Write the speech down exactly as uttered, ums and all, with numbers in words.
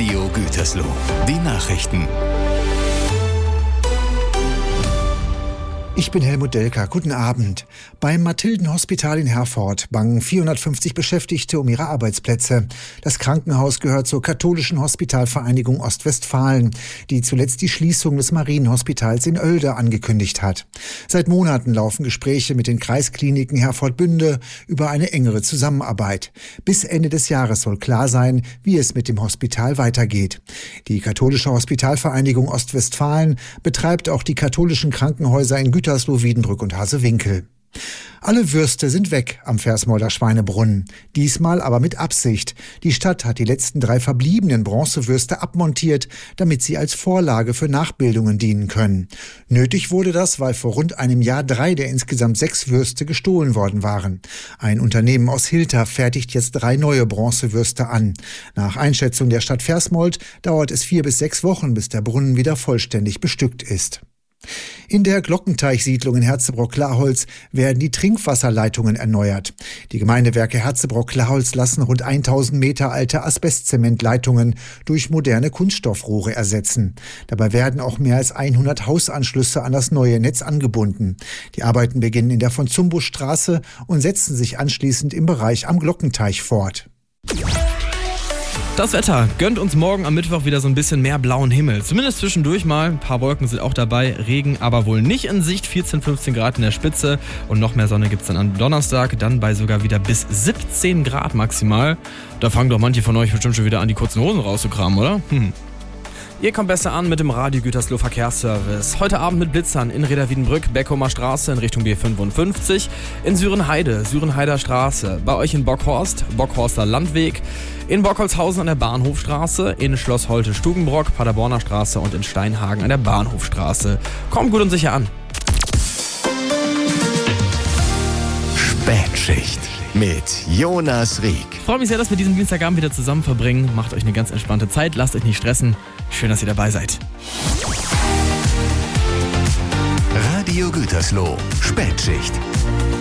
Radio Gütersloh. Die Nachrichten. Ich bin Helmut Delker. Guten Abend. Beim Mathildenhospital in Herford bangen vierhundertfünfzig Beschäftigte um ihre Arbeitsplätze. Das Krankenhaus gehört zur Katholischen Hospitalvereinigung Ostwestfalen, die zuletzt die Schließung des Marienhospitals in Oelde angekündigt hat. Seit Monaten laufen Gespräche mit den Kreiskliniken Herford-Bünde über eine engere Zusammenarbeit. Bis Ende des Jahres soll klar sein, wie es mit dem Hospital weitergeht. Die Katholische Hospitalvereinigung Ostwestfalen betreibt auch die katholischen Krankenhäuser in Gütersloh, Wiedenbrück und Hasewinkel. Alle Würste sind weg am Versmolder Schweinebrunnen. Diesmal aber mit Absicht. Die Stadt hat die letzten drei verbliebenen Bronzewürste abmontiert, damit sie als Vorlage für Nachbildungen dienen können. Nötig wurde das, weil vor rund einem Jahr drei der insgesamt sechs Würste gestohlen worden waren. Ein Unternehmen aus Hilter fertigt jetzt drei neue Bronzewürste an. Nach Einschätzung der Stadt Versmold dauert es vier bis sechs Wochen, bis der Brunnen wieder vollständig bestückt ist. In der Glockenteichsiedlung in Herzebrock-Klaholz werden die Trinkwasserleitungen erneuert. Die Gemeindewerke Herzebrock-Klaholz lassen rund tausend Meter alte Asbestzementleitungen durch moderne Kunststoffrohre ersetzen. Dabei werden auch mehr als hundert Hausanschlüsse an das neue Netz angebunden. Die Arbeiten beginnen in der von Zumbuschstraße und setzen sich anschließend im Bereich am Glockenteich fort. Das Wetter gönnt uns morgen am Mittwoch wieder so ein bisschen mehr blauen Himmel. Zumindest zwischendurch mal. Ein paar Wolken sind auch dabei. Regen aber wohl nicht in Sicht. vierzehn, fünfzehn Grad in der Spitze. Und noch mehr Sonne gibt es dann am Donnerstag. Dann bei sogar wieder bis siebzehn Grad maximal. Da fangen doch manche von euch bestimmt schon wieder an, die kurzen Hosen rauszukramen, oder? Hm. Ihr kommt besser an mit dem Radio Gütersloh Verkehrsservice. Heute Abend mit Blitzern in Reda-Wiedenbrück, Beckumer Straße in Richtung B fünfundfünfzig, in Sürenheide, Sürenheider Straße, bei euch in Bockhorst, Bockhorster Landweg, in Bockholzhausen an der Bahnhofstraße, in Schloss Holte-Stubenbrock, Paderborner Straße und in Steinhagen an der Bahnhofstraße. Kommt gut und sicher an. Spätschicht mit Jonas Rieck. Ich freue mich sehr, dass wir diesen Dienstagabend wieder zusammen verbringen. Macht euch eine ganz entspannte Zeit, lasst euch nicht stressen. Schön, dass ihr dabei seid. Radio Gütersloh, Spätschicht.